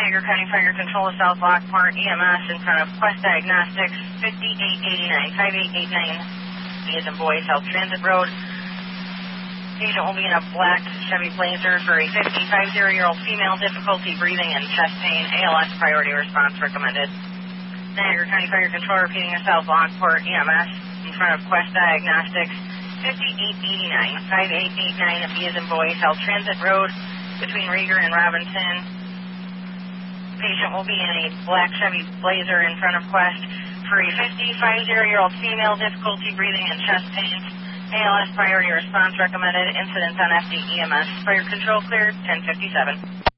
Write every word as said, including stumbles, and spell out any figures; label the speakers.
Speaker 1: Niagara County Fire Control of South Lockport, E M S in front of Quest Diagnostics, fifty-eight eighty-nine, fifty-eight eighty-nine, B as in boy, South Transit Road. Patient will be in a black Chevy Blazer for a fifty-five-year-old female, difficulty breathing and chest pain, A L S priority response recommended. Niagara County Fire Control repeating a South Lockport, E M S in front of Quest Diagnostics, fifty-eight eighty-nine, fifty-eight eighty-nine, B as in boy, South Transit Road between Rieger and Robinson. Patient will be in a black Chevy Blazer in front of Quest for a fifty-five-year-old female, difficulty breathing and chest pain, A L S priority response recommended. Incident on F D E M S. Fire control cleared, ten fifty-seven.